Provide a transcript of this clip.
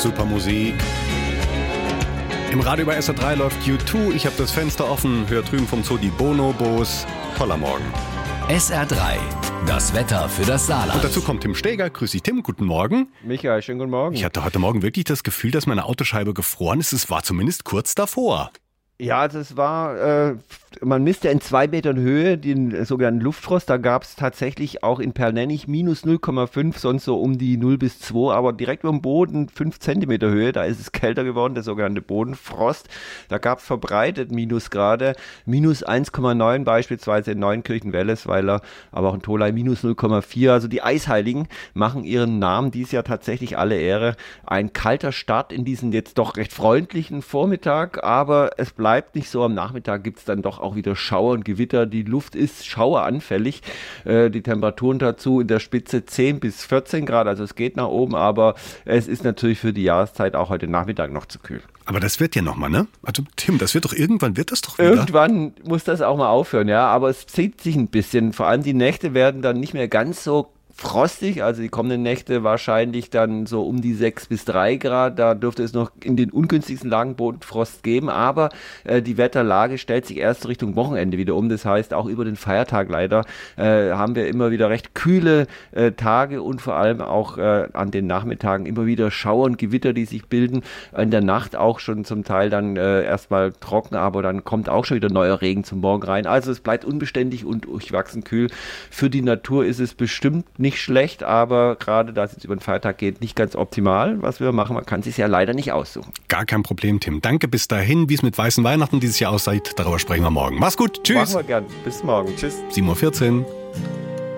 Super Musik. Im Radio bei SR3 läuft U2. Ich habe das Fenster offen, höre drüben vom Zoo die Bonobos. Toller Morgen. SR3, das Wetter für das Saarland. Und dazu kommt Tim Steger. Grüß dich, Tim. Guten Morgen. Michael, schönen guten Morgen. Ich hatte heute Morgen wirklich das Gefühl, dass meine Autoscheibe gefroren ist. Es war zumindest kurz davor. Ja, also es war, man misst ja in 2 Metern Höhe den sogenannten Luftfrost. Da gab es tatsächlich auch in Pernennig minus 0,5, sonst so um die 0 bis 2. Aber direkt über dem Boden 5 Zentimeter Höhe, da ist es kälter geworden, der sogenannte Bodenfrost. Da gab es verbreitet Minusgrade, minus 1,9 beispielsweise in Neunkirchen-Wellesweiler, aber auch in Tholey minus 0,4. Also die Eisheiligen machen ihren Namen dies Jahr tatsächlich alle Ehre. Ein kalter Start in diesen jetzt doch recht freundlichen Vormittag, aber es bleibt nicht so. Am Nachmittag gibt es dann doch auch wieder Schauer und Gewitter. Die Luft ist schaueranfällig. Die Temperaturen dazu in der Spitze 10 bis 14 Grad, also es geht nach oben, aber es ist natürlich für die Jahreszeit auch heute Nachmittag noch zu kühl. Aber das wird ja nochmal, ne? Also Tim, das wird doch irgendwann wieder. Irgendwann muss das auch mal aufhören, ja, aber es zieht sich ein bisschen. Vor allem die Nächte werden dann nicht mehr ganz so frostig, also die kommenden Nächte wahrscheinlich dann so um die 6 bis 3 Grad, da dürfte es noch in den ungünstigsten Lagen Bodenfrost geben, aber die Wetterlage stellt sich erst Richtung Wochenende wieder um, das heißt auch über den Feiertag leider haben wir immer wieder recht kühle Tage und vor allem auch an den Nachmittagen immer wieder Schauer und Gewitter, die sich bilden, in der Nacht auch schon zum Teil dann erstmal trocken, aber dann kommt auch schon wieder neuer Regen zum Morgen rein, also es bleibt unbeständig und durchwachsen kühl. Für die Natur ist es bestimmt nicht schlecht, aber gerade da es jetzt über den Feiertag geht, nicht ganz optimal, was wir machen. Man kann es sich ja leider nicht aussuchen. Gar kein Problem, Tim. Danke bis dahin. Wie es mit weißen Weihnachten dieses Jahr aussieht, darüber sprechen wir morgen. Mach's gut. Tschüss. Machen wir gern. Bis morgen. Tschüss. 7:14 Uhr.